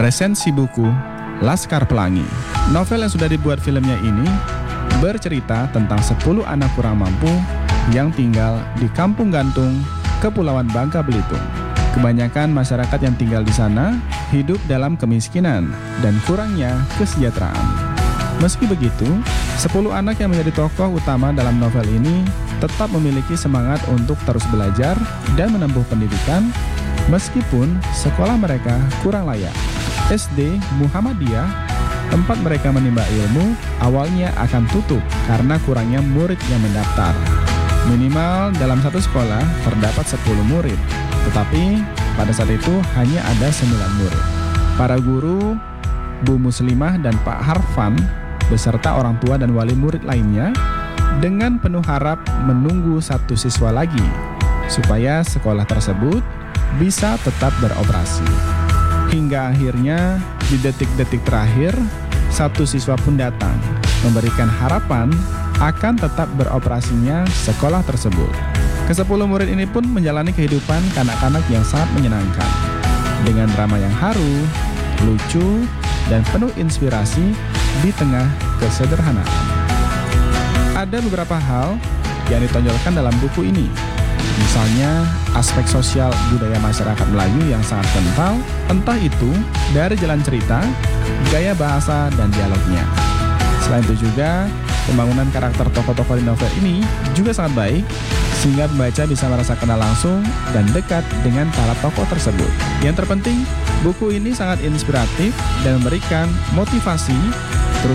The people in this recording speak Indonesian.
Resensi buku Laskar Pelangi. Novel yang sudah dibuat filmnya ini bercerita tentang 10 anak kurang mampu yang tinggal di Kampung Gantung, Kepulauan Bangka Belitung. Kebanyakan masyarakat yang tinggal di sana hidup dalam kemiskinan dan kurangnya kesejahteraan. Meski begitu, 10 anak yang menjadi tokoh utama dalam novel ini tetap memiliki semangat untuk terus belajar dan menempuh pendidikan meskipun sekolah mereka kurang layak. SD Muhammadiyah, tempat mereka menimba ilmu, awalnya akan tutup karena kurangnya murid yang mendaftar. Minimal dalam satu sekolah terdapat 10 murid, tetapi pada saat itu hanya ada 9 murid. Para guru, Bu Muslimah dan Pak Harfan, beserta orang tua dan wali murid lainnya, dengan penuh harap menunggu satu siswa lagi, supaya sekolah tersebut bisa tetap beroperasi. Hingga akhirnya di detik-detik terakhir, satu siswa pun datang, memberikan harapan akan tetap beroperasinya sekolah tersebut. Ke-10 murid ini pun menjalani kehidupan kanak-kanak yang sangat menyenangkan, dengan drama yang haru, lucu, dan penuh inspirasi di tengah kesederhanaan. Ada beberapa hal yang ditonjolkan dalam buku ini. Misalnya, aspek sosial budaya masyarakat Melayu yang sangat kental, entah itu dari jalan cerita, gaya bahasa, dan dialognya. Selain itu juga, pembangunan karakter tokoh-tokoh di novel ini juga sangat baik, sehingga pembaca bisa merasa kenal langsung dan dekat dengan para tokoh tersebut. Yang terpenting, buku ini sangat inspiratif dan memberikan motivasi